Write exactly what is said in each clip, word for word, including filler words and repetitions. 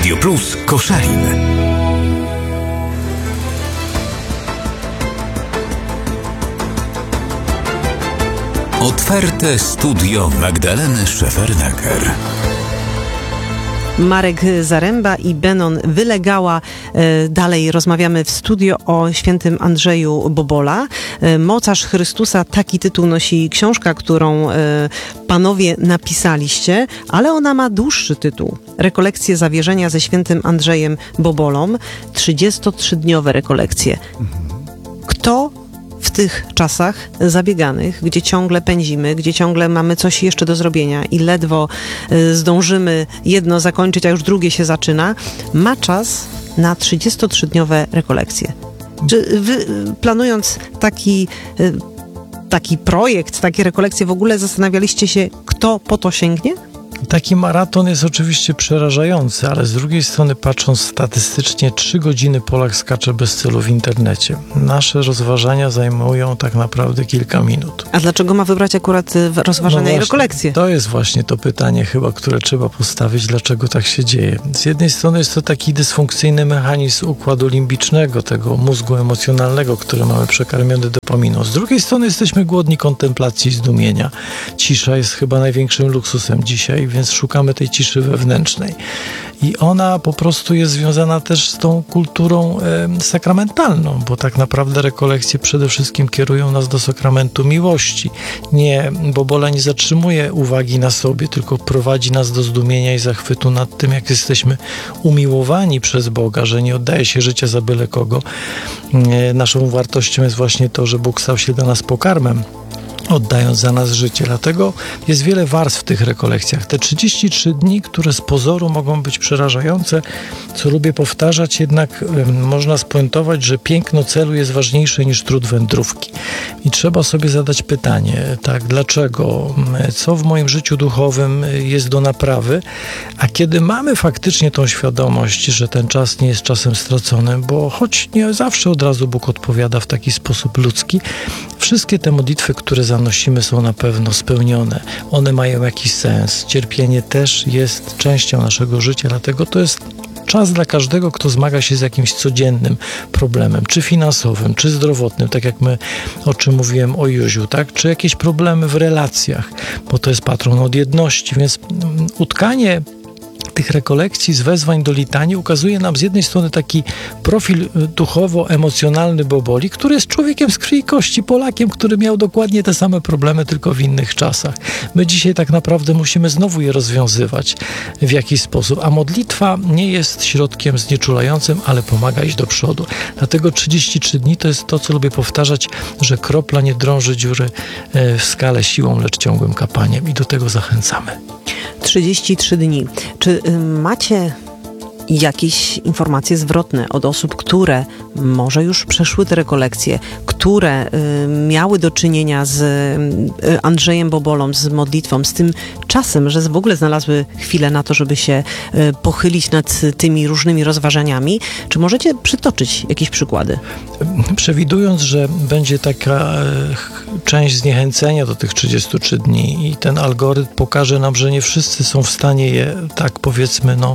Radio Plus Koszalin. Otwarte studio Magdaleny Szefernaker. Marek Zaręba i Benon Wylegała. Dalej rozmawiamy w studio o świętym Andrzeju Bobola. Mocarz Chrystusa, taki tytuł nosi książka, którą panowie napisaliście, ale ona ma dłuższy tytuł. Rekolekcje zawierzenia ze świętym Andrzejem Bobolą. trzydziestotrzydniowe rekolekcje. Kto w tych czasach zabieganych, gdzie ciągle pędzimy, gdzie ciągle mamy coś jeszcze do zrobienia i ledwo y, zdążymy jedno zakończyć, a już drugie się zaczyna, ma czas na trzydziestotrzydniowe rekolekcje. Czy wy, y, planując taki, y, taki projekt, takie rekolekcje, w ogóle zastanawialiście się, kto po to sięgnie? Taki maraton jest oczywiście przerażający, ale z drugiej strony, patrząc statystycznie, trzy godziny Polak skacze bez celu w internecie. Nasze rozważania zajmują tak naprawdę kilka minut. A dlaczego ma wybrać akurat rozważania no i rekolekcje? To jest właśnie to pytanie chyba, które trzeba postawić, dlaczego tak się dzieje. Z jednej strony jest to taki dysfunkcyjny mechanizm układu limbicznego, tego mózgu emocjonalnego, który mamy przekarmiony dopaminą. Z drugiej strony jesteśmy głodni kontemplacji i zdumienia. Cisza jest chyba największym luksusem dzisiaj, więc szukamy tej ciszy wewnętrznej. I ona po prostu jest związana też z tą kulturą e, sakramentalną, bo tak naprawdę rekolekcje przede wszystkim kierują nas do sakramentu miłości. Nie, Bobola nie zatrzymuje uwagi na sobie, tylko prowadzi nas do zdumienia i zachwytu nad tym, jak jesteśmy umiłowani przez Boga, że nie oddaje się życia za byle kogo. E, naszą wartością jest właśnie to, że Bóg stał się dla nas pokarmem, oddając za nas życie. Dlatego jest wiele warstw w tych rekolekcjach. Te trzydzieści trzy dni, które z pozoru mogą być przerażające, co lubię powtarzać, jednak y, można spuentować, że piękno celu jest ważniejsze niż trud wędrówki. I trzeba sobie zadać pytanie, tak, dlaczego, co w moim życiu duchowym jest do naprawy, a kiedy mamy faktycznie tą świadomość, że ten czas nie jest czasem straconym, bo choć nie zawsze od razu Bóg odpowiada w taki sposób ludzki, wszystkie te modlitwy, które zanosimy, są na pewno spełnione. One mają jakiś sens. Cierpienie też jest częścią naszego życia, dlatego to jest czas dla każdego, kto zmaga się z jakimś codziennym problemem, czy finansowym, czy zdrowotnym, tak jak my, o czym mówiłem o Józiu, tak? Czy jakieś problemy w relacjach, bo to jest patron od jedności, więc utkanie tych rekolekcji z wezwań do litanii ukazuje nam z jednej strony taki profil duchowo-emocjonalny Boboli, który jest człowiekiem z krwi i kości, Polakiem, który miał dokładnie te same problemy, tylko w innych czasach. My dzisiaj tak naprawdę musimy znowu je rozwiązywać w jakiś sposób, a modlitwa nie jest środkiem znieczulającym, ale pomaga iść do przodu. Dlatego trzydzieści trzy dni to jest to, co lubię powtarzać, że kropla nie drąży dziury w skale siłą, lecz ciągłym kapaniem i do tego zachęcamy. trzydzieści trzy dni. Czy y, macie jakieś informacje zwrotne od osób, które może już przeszły te rekolekcje, które y, miały do czynienia z y, Andrzejem Bobolą, z modlitwą, z tym czasem, że w ogóle znalazły chwilę na to, żeby się y, pochylić nad tymi różnymi rozważaniami? Czy możecie przytoczyć jakieś przykłady? Przewidując, że będzie taka e, część zniechęcenia do tych trzydziestu trzech dni i ten algorytm pokaże nam, że nie wszyscy są w stanie je, tak powiedzmy, no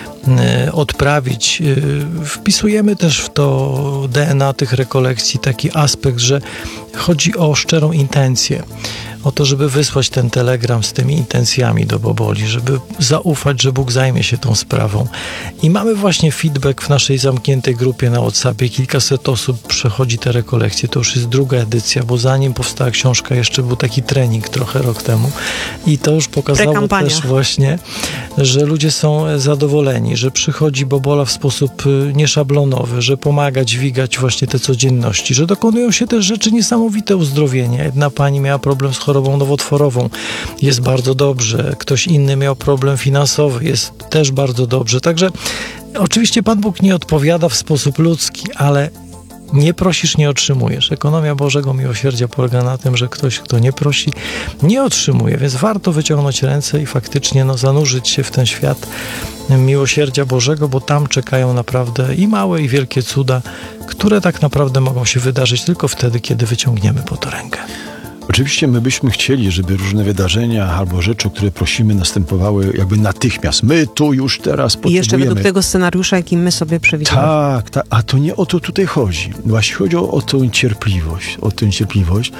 odprawić. Wpisujemy też w to D N A tych rekolekcji taki aspekt, że chodzi o szczerą intencję. O to, żeby wysłać ten telegram z tymi intencjami do Boboli, żeby zaufać, że Bóg zajmie się tą sprawą. I mamy właśnie feedback w naszej zamkniętej grupie na WhatsAppie. Kilkaset osób przechodzi te rekolekcje. To już jest druga edycja, bo zanim powstała książka, jeszcze był taki trening trochę rok temu. I to już pokazało też właśnie, że ludzie są zadowoleni, że przychodzi Bobola w sposób nieszablonowy, że pomaga dźwigać właśnie te codzienności, że dokonują się też rzeczy niesamowite uzdrowienia. Jedna pani miała problem z chorobą nowotworową, jest bardzo dobrze. Ktoś inny miał problem finansowy, jest też bardzo dobrze. Także oczywiście Pan Bóg nie odpowiada w sposób ludzki, ale nie prosisz, nie otrzymujesz. Ekonomia Bożego Miłosierdzia polega na tym, że ktoś, kto nie prosi, nie otrzymuje, więc warto wyciągnąć ręce i faktycznie no, zanurzyć się w ten świat Miłosierdzia Bożego, bo tam czekają naprawdę i małe, i wielkie cuda, które tak naprawdę mogą się wydarzyć tylko wtedy, kiedy wyciągniemy po to rękę. Oczywiście my byśmy chcieli, żeby różne wydarzenia albo rzeczy, o które prosimy, następowały jakby natychmiast. My tu już teraz I potrzebujemy. jeszcze według tego scenariusza, jaki my sobie przewidzieliśmy. Tak, tak, a to nie o to tutaj chodzi. Właśnie chodzi o, o tą cierpliwość, o tę cierpliwość.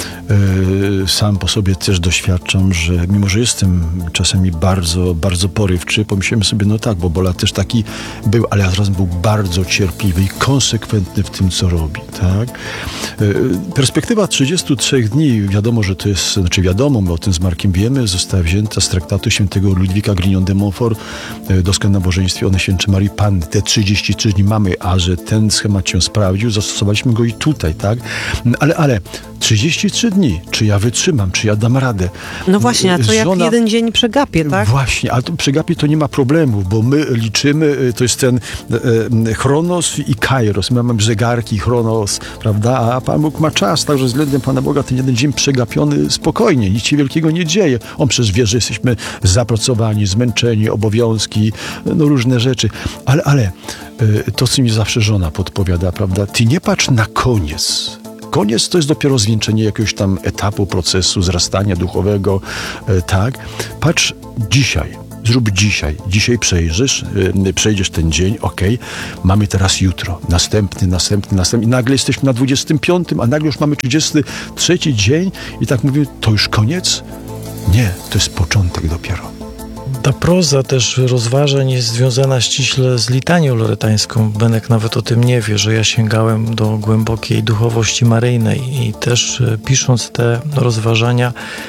Yy, sam po sobie też doświadczam, że mimo, że jestem czasami bardzo, bardzo porywczy, pomyślimy sobie, no tak, bo Bobola też taki był, ale zarazem był bardzo cierpliwy i konsekwentny w tym, co robi, tak? Yy, perspektywa trzydziestu trzech dni, wiadomo, że to jest, znaczy wiadomo, my o tym z Markiem wiemy, została wzięta z traktatu świętego Ludwika Grignon de Montfort, yy, Doskonałe nabożeństwie o Najświętszej Marii Panny. Te trzydzieści trzy dni mamy, a że ten schemat się sprawdził, zastosowaliśmy go i tutaj, tak? Ale, ale trzydzieści trzy dni, czy ja wytrzymam, czy ja dam radę? No właśnie, a co jak Żona... jeden dzień przegapię, tak? Właśnie, ale to przegapię to nie ma problemu, bo my liczymy, to jest ten e, chronos i kairos. My mamy zegarki, chronos, prawda? A Pan Bóg ma czas, także względem Pana Boga ten jeden dzień przegapiony spokojnie, nic się wielkiego nie dzieje. On przecież wie, że jesteśmy zapracowani, zmęczeni, obowiązki, no różne rzeczy. Ale, ale to, co mi zawsze żona podpowiada, prawda? Ty nie patrz na koniec. Koniec to jest dopiero zwieńczenie jakiegoś tam etapu, procesu wzrastania duchowego, e, tak? Patrz dzisiaj, zrób dzisiaj. Dzisiaj przejrzysz, e, przejdziesz ten dzień, okej, mamy teraz jutro, następny, następny, następny i nagle jesteśmy na dwudziestym piątym, a nagle już mamy trzydziesty trzeci dzień i tak mówimy, to już koniec? Nie, to jest początek dopiero. Ta proza też rozważań jest związana ściśle z litanią loretańską. Benek nawet o tym nie wie, że ja sięgałem do głębokiej duchowości maryjnej i też pisząc te rozważania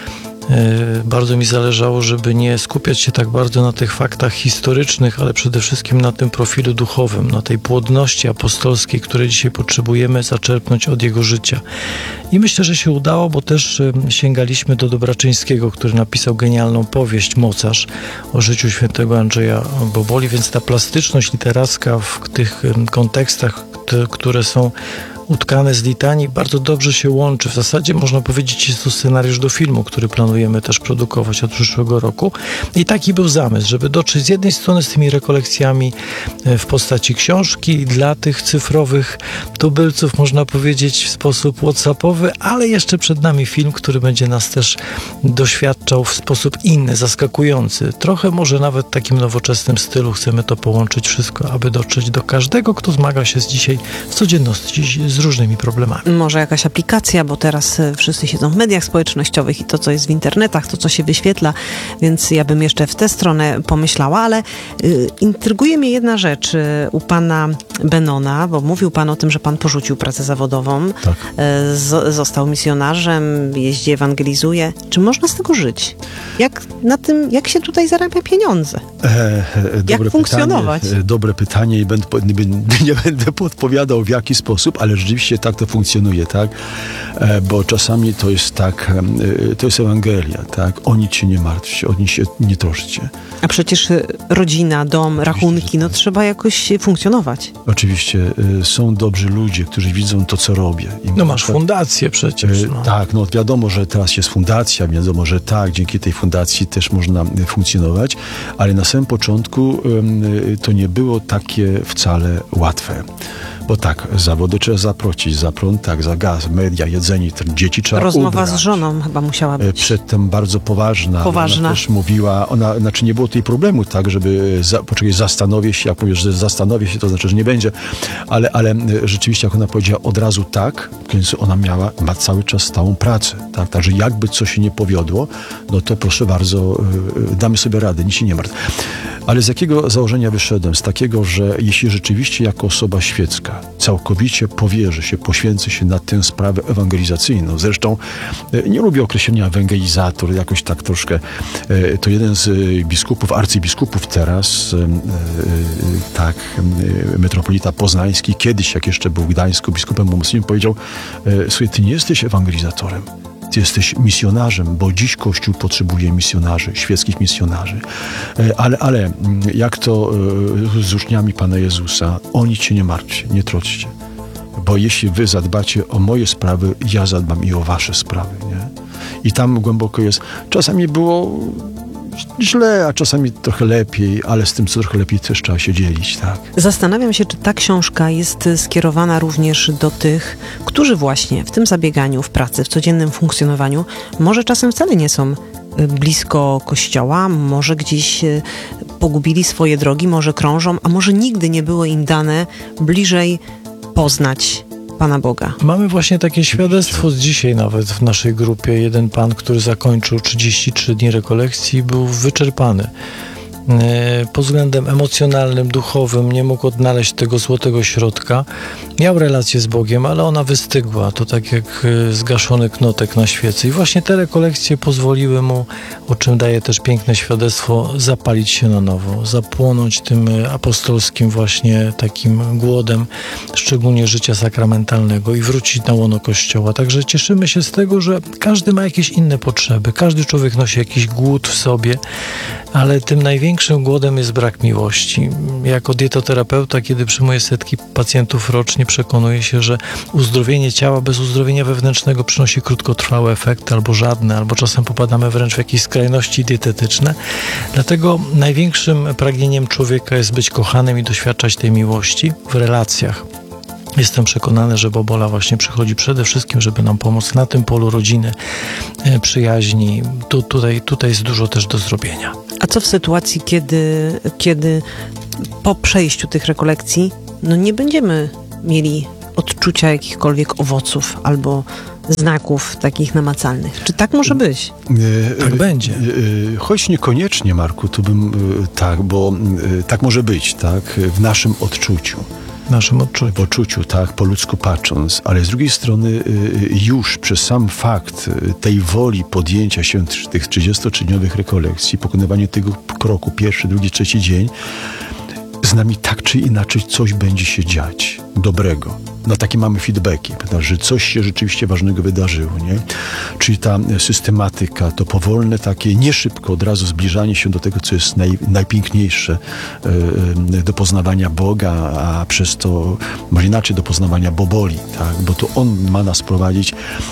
bardzo mi zależało, żeby nie skupiać się tak bardzo na tych faktach historycznych, ale przede wszystkim na tym profilu duchowym, na tej płodności apostolskiej, której dzisiaj potrzebujemy zaczerpnąć od jego życia. I myślę, że się udało, bo też sięgaliśmy do Dobraczyńskiego, który napisał genialną powieść Mocarz o życiu świętego Andrzeja Boboli, więc ta plastyczność literacka w tych kontekstach, które są utkane z litanii, bardzo dobrze się łączy. W zasadzie można powiedzieć, jest to scenariusz do filmu, który planujemy też produkować od przyszłego roku. I taki był zamysł, żeby dotrzeć z jednej strony z tymi rekolekcjami w postaci książki dla tych cyfrowych tubylców, można powiedzieć w sposób whatsappowy, ale jeszcze przed nami film, który będzie nas też doświadczał w sposób inny, zaskakujący. Trochę może nawet w takim nowoczesnym stylu chcemy to połączyć wszystko, aby dotrzeć do każdego, kto zmaga się z dzisiaj w codzienności z różnymi problemami. Może jakaś aplikacja, bo teraz wszyscy siedzą w mediach społecznościowych i to, co jest w internetach, to, co się wyświetla, więc ja bym jeszcze w tę stronę pomyślała, ale y, intryguje mnie jedna rzecz y, u pana Benona, bo mówił pan o tym, że pan porzucił pracę zawodową, Tak. y, z, został misjonarzem, jeździ, ewangelizuje. Czy można z tego żyć? Jak na tym, jak się tutaj zarabia pieniądze? E, e, jak funkcjonować? Pytanie, e, dobre pytanie i będę, nie, nie będę podpowiadał w jaki sposób, ale rzeczywiście tak to funkcjonuje, tak? E, bo czasami to jest tak, e, to jest Ewangelia, tak? O nic się nie martwcie, o nic się nie troszcie. A przecież rodzina, dom, rachunki, no trzeba jakoś funkcjonować. Oczywiście e, są dobrzy ludzie, którzy widzą to, co robię. I no masz fundację przecież. No. E, tak, no wiadomo, że teraz jest fundacja, wiadomo, że tak, dzięki tej fundacji też można funkcjonować, ale na samym początku e, to nie było takie wcale łatwe. Bo tak, zawody trzeba zapłacić, za prąd, tak, za gaz, media, jedzenie, dzieci trzeba Rozmowa ubrać. z żoną chyba musiała być. Przedtem bardzo poważna. Poważna. Ona też mówiła, ona, znaczy nie było tej problemu, tak, żeby, za, poczekaj, zastanowię się, jak powiesz, że zastanowię się, to znaczy, że nie będzie, ale, ale rzeczywiście, jak ona powiedziała od razu tak, więc ona miała, ma cały czas stałą pracę, tak, także jakby coś się nie powiodło, no to proszę bardzo, damy sobie radę, nic się nie martw. Ale z jakiego założenia wyszedłem? Z takiego, że jeśli rzeczywiście jako osoba świecka całkowicie powierzy się, poświęcę się na tę sprawę ewangelizacyjną. Zresztą nie lubię określenia ewangelizator, jakoś tak troszkę. To jeden z biskupów, arcybiskupów teraz, tak, metropolita poznański, kiedyś, jak jeszcze był w Gdańsku biskupem pomocniczym, powiedział: słuchaj, ty nie jesteś ewangelizatorem. Ty jesteś misjonarzem, bo dziś Kościół potrzebuje misjonarzy, świeckich misjonarzy. Ale, ale jak to z uczniami Pana Jezusa, o nic się nie martwcie, nie troszcie. Bo jeśli wy zadbacie o moje sprawy, ja zadbam i o wasze sprawy. Nie? I tam głęboko jest. Czasami było źle, a czasami trochę lepiej, ale z tym, co trochę lepiej, też trzeba się dzielić, tak. Zastanawiam się, czy ta książka jest skierowana również do tych, którzy właśnie w tym zabieganiu, w pracy, w codziennym funkcjonowaniu, może czasem wcale nie są blisko Kościoła, może gdzieś pogubili swoje drogi, może krążą, a może nigdy nie było im dane bliżej poznać Pana Boga. Mamy właśnie takie świadectwo z dzisiaj nawet w naszej grupie. Jeden pan, który zakończył trzydzieści trzy dni rekolekcji, był wyczerpany. Pod względem emocjonalnym, duchowym nie mógł odnaleźć tego złotego środka. Miał relację z Bogiem, ale ona wystygła. To tak jak zgaszony knotek na świecy. I właśnie te rekolekcje pozwoliły mu, o czym daje też piękne świadectwo, zapalić się na nowo, zapłonąć tym apostolskim właśnie takim głodem, szczególnie życia sakramentalnego i wrócić na łono Kościoła. Także cieszymy się z tego, że każdy ma jakieś inne potrzeby. Każdy człowiek nosi jakiś głód w sobie, ale tym największym głodem jest brak miłości. Jako dietoterapeuta, kiedy przyjmuję setki pacjentów rocznie, przekonuję się, że uzdrowienie ciała bez uzdrowienia wewnętrznego przynosi krótkotrwałe efekty, albo żadne, albo czasem popadamy wręcz w jakieś skrajności dietetyczne. Dlatego największym pragnieniem człowieka jest być kochanym i doświadczać tej miłości w relacjach. Jestem przekonany, że Bobola właśnie przychodzi przede wszystkim, żeby nam pomóc na tym polu rodziny, przyjaźni. Tu, tutaj, tutaj jest dużo też do zrobienia. A co w sytuacji, kiedy, kiedy po przejściu tych rekolekcji no nie będziemy mieli odczucia jakichkolwiek owoców albo znaków takich namacalnych? Czy tak może być? Tak będzie. Choć niekoniecznie, Marku, tu bym tak, bo tak może być, tak, w naszym odczuciu. W naszym odczuciu. W odczuciu, tak, po ludzku patrząc, ale z drugiej strony już przez sam fakt tej woli podjęcia się tych trzydziestotrzydniowych rekolekcji, pokonywanie tego kroku, pierwszy, drugi, trzeci dzień, z nami tak czy inaczej coś będzie się dziać dobrego. No takie mamy feedbacki, prawda, że coś się rzeczywiście ważnego wydarzyło, nie? Czyli ta systematyka, to powolne takie, nie szybko od razu zbliżanie się do tego, co jest naj, najpiękniejsze, yy, do poznawania Boga, a przez to, może inaczej, do poznawania Boboli, tak? Bo to On ma nas prowadzić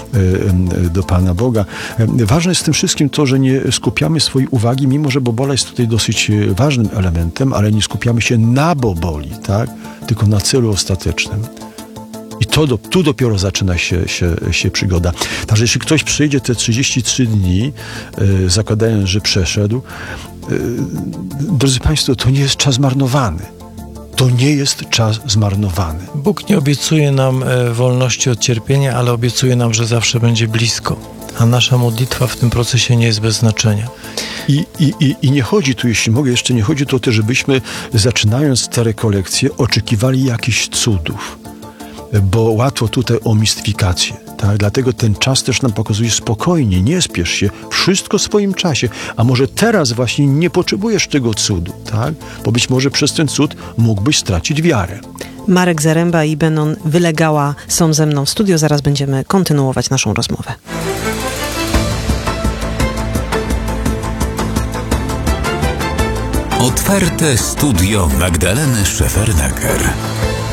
yy, do Pana Boga. Yy, ważne jest w tym wszystkim to, że nie skupiamy swojej uwagi, mimo że Bobola jest tutaj dosyć ważnym elementem, ale nie skupiamy się na Boboli, tak? Tylko na celu ostatecznym. I to do, tu dopiero zaczyna się, się, się przygoda. Także jeśli ktoś przyjdzie te trzydzieści trzy dni, yy, zakładając, że przeszedł, yy, drodzy Państwo, to nie jest czas zmarnowany. To nie jest czas zmarnowany. Bóg nie obiecuje nam e, wolności od cierpienia, ale obiecuje nam, że zawsze będzie blisko. A nasza modlitwa w tym procesie nie jest bez znaczenia. I, i, i, I nie chodzi tu, jeśli mogę jeszcze, nie chodzi tu o to, żebyśmy zaczynając te rekolekcje oczekiwali jakichś cudów. Bo łatwo tutaj o mistyfikację, tak? Dlatego ten czas też nam pokazuje spokojnie, nie spiesz się, wszystko w swoim czasie, a może teraz właśnie nie potrzebujesz tego cudu, tak? Bo być może przez ten cud mógłbyś stracić wiarę. Marek Zaręba i Benon Wylegała są ze mną w studio, zaraz będziemy kontynuować naszą rozmowę. Otwarte studio Magdaleny Szefernaker.